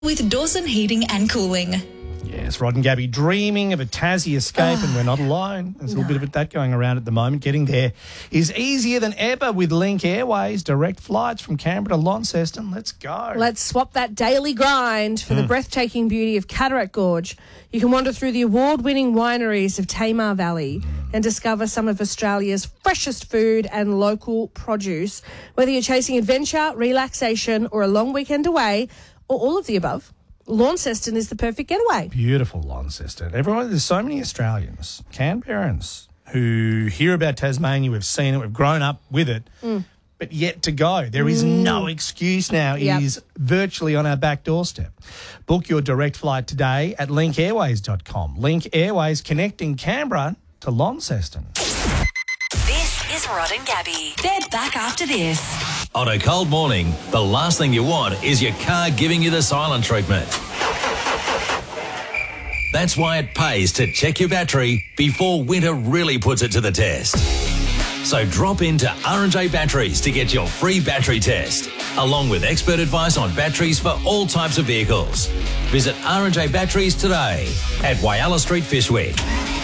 with Dawson Heating and Cooling. Yes, Rod and Gabby dreaming of a Tassie escape, and we're not alone. There's a little bit of that going around at the moment. Getting there is easier than ever with Link Airways. Direct flights from Canberra to Launceston. Let's go. Let's swap that daily grind for the breathtaking beauty of Cataract Gorge. You can wander through the award-winning wineries of Tamar Valley and discover some of Australia's freshest food and local produce. Whether you're chasing adventure, relaxation, or a long weekend away, or all of the above, Launceston is the perfect getaway. Beautiful Launceston. Everyone, there's so many Australians, Canberrans, who hear about Tasmania. We've seen it. We've grown up with it. But yet to go. There is no excuse now. It is virtually on our back doorstep. Book your direct flight today at linkairways.com. Link Airways, connecting Canberra to Launceston. This is Rod and Gabby. They're back after this. On a cold morning, the last thing you want is your car giving you the silent treatment. That's why it pays to check your battery before winter really puts it to the test. So drop into R&J Batteries to get your free battery test, along with expert advice on batteries for all types of vehicles. Visit R&J Batteries today at Whyalla Street, Fyshwick.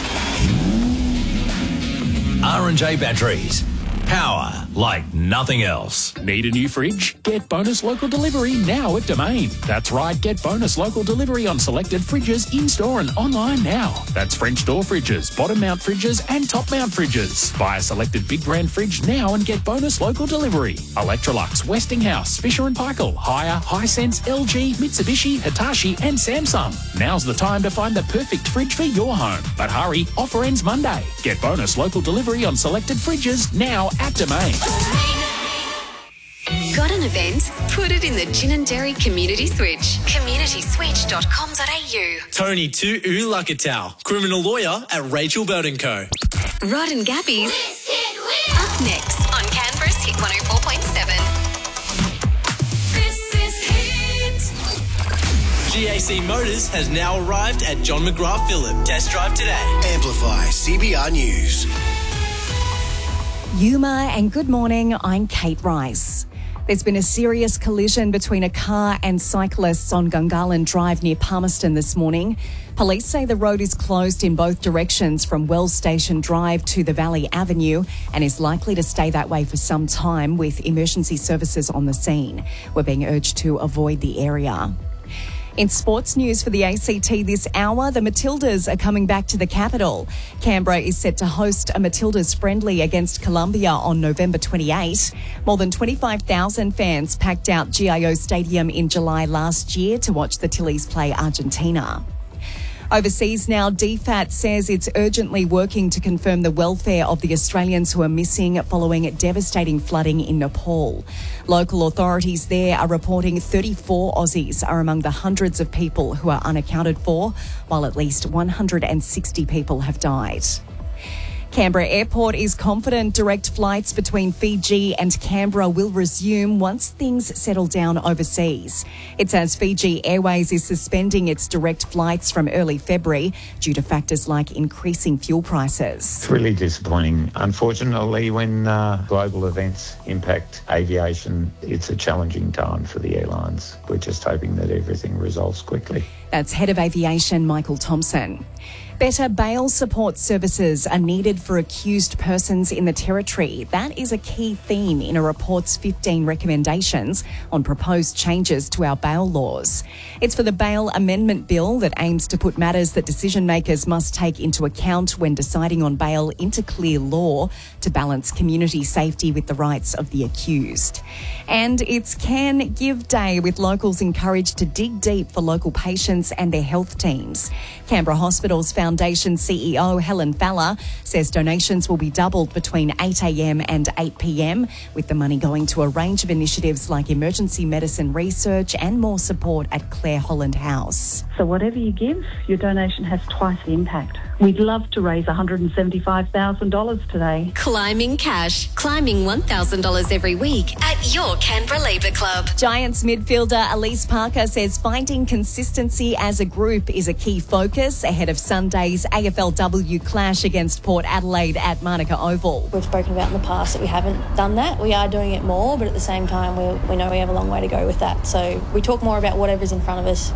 R&J Batteries. Power like nothing else. Need a new fridge? Get bonus local delivery now at Domain. That's right, get bonus local delivery on selected fridges in-store and online now. That's French door fridges, bottom mount fridges and top mount fridges. Buy a selected big brand fridge now and get bonus local delivery. Electrolux, Westinghouse, Fisher & Paykel, Haier, Hisense, LG, Mitsubishi, Hitachi and Samsung. Now's the time to find the perfect fridge for your home. But hurry, offer ends Monday. Get bonus local delivery on selected fridges now at Domain. Got an event? Put it in the Gin and Dairy Community Switch. communityswitch.com.au. Tony Tu'u Lakatau, criminal lawyer at Rachel Burton Co. Rod and Gabby's up next on Canberra's Hit 104.7. This is Hit. GAC Motors has now arrived at John McGrath Phillip. Test drive today. Amplify CBR News. Yuma and good morning, I'm Kate Rice. There's been a serious collision between a car and cyclists on Gungahlin Drive near Palmerston this morning. Police say the road is closed in both directions from Wells Station Drive to the Valley Avenue and is likely to stay that way for some time with emergency services on the scene. We're being urged to avoid the area. In sports news for the ACT this hour, the Matildas are coming back to the capital. Canberra is set to host a Matildas friendly against Colombia on November 28. More than 25,000 fans packed out GIO Stadium in July last year to watch the Tillies play Argentina. Overseas now, DFAT says it's urgently working to confirm the welfare of the Australians who are missing following devastating flooding in Nepal. Local authorities there are reporting 34 Aussies are among the hundreds of people who are unaccounted for, while at least 160 people have died. Canberra Airport is confident direct flights between Fiji and Canberra will resume once things settle down overseas. It says Fiji Airways is suspending its direct flights from early February due to factors like increasing fuel prices. It's really disappointing. Unfortunately, when global events impact aviation, it's a challenging time for the airlines. We're just hoping that everything resolves quickly. That's Head of Aviation Michael Thompson. Better bail support services are needed for accused persons in the Territory. That is a key theme in a report's 15 recommendations on proposed changes to our bail laws. It's for the Bail Amendment Bill that aims to put matters that decision makers must take into account when deciding on bail into clear law to balance community safety with the rights of the accused. And it's Can Give Day, with locals encouraged to dig deep for local patients and their health teams. Canberra Hospitals Foundation CEO Helen Fowler says donations will be doubled between 8 a.m. and 8 p.m, with the money going to a range of initiatives like emergency medicine research and more support at Claire Holland House. So whatever you give, your donation has twice the impact. We'd love to raise $175,000 today. Climbing cash. Climbing $1,000 every week at your Canberra Labour Club. Giants midfielder Elise Parker says finding consistency as a group is a key focus ahead of Sunday Sunday's AFLW clash against Port Adelaide at Manuka Oval. We've spoken about in the past that we haven't done that. We are doing it more, but at the same time, we know we have a long way to go with that. So we talk more about whatever's in front of us.